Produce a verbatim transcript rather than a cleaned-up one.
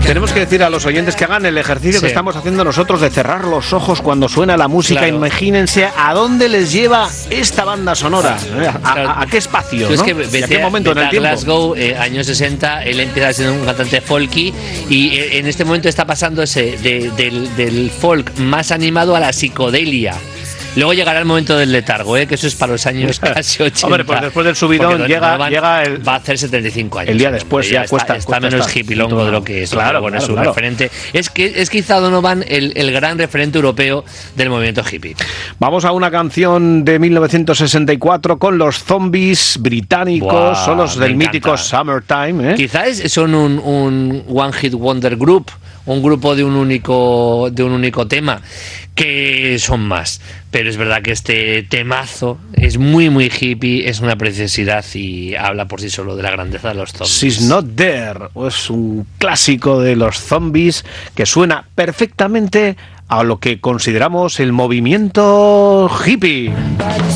Tenemos que decir a los oyentes que hagan el ejercicio sí. que estamos haciendo nosotros de cerrar los ojos cuando suena la música. Claro. Imagínense a dónde les lleva esta banda sonora, a, claro. a, a qué espacio, ¿no? Es que vete, ¿A qué momento en el tiempo? Glasgow, eh, años sesenta, él empieza siendo un cantante folky y eh, en este momento está pasando ese de, del, del folk más animado a la psicodelia. Luego llegará el momento del letargo, ¿eh? Que eso es para los años casi ochenta. Hombre, pues después del subidón llega, van, llega el... va a hacer setenta y cinco años. El día después ya, ya cuesta, está, cuesta está menos estar. hippilongo de lo que es. Claro, bueno, claro, es un claro. referente. Es que es quizá Donovan el, el gran referente europeo del movimiento hippie. Vamos a una canción de mil novecientos sesenta y cuatro con los Zombies británicos, wow, son los del mítico Summertime, ¿eh? Quizás son un, un One Hit Wonder Group, un grupo de un único de un único tema, que son más, pero es verdad que este temazo es muy muy hippie, es una preciosidad y habla por sí solo de la grandeza de los Zombies. She's Not There es un clásico de los Zombies que suena perfectamente a lo que consideramos el movimiento hippie.